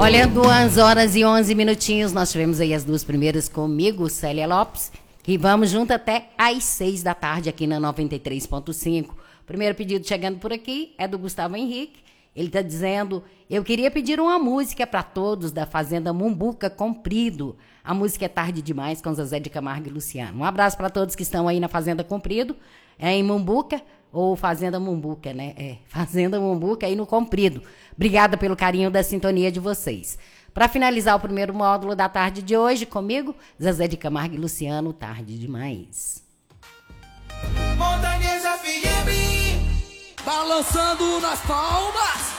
Olha, 2h11, nós tivemos aí as duas primeiras comigo, Célia Lopes, e vamos junto até às 6 da tarde aqui na 93.5. Primeiro pedido chegando por aqui é do Gustavo Henrique. Ele está dizendo: eu queria pedir uma música para todos da Fazenda Mumbuca Comprido. A música é Tarde Demais, com Zezé de Camargo e Luciano. Um abraço para todos que estão aí na Fazenda Comprido, em Mumbuca, ou Fazenda Mumbuca, né? Fazenda Mumbuca aí no Comprido. Obrigada pelo carinho da sintonia de vocês. Para finalizar o primeiro módulo da tarde de hoje, comigo, Zezé de Camargo e Luciano, Tarde Demais. Montanhesa FM, balançando nas palmas.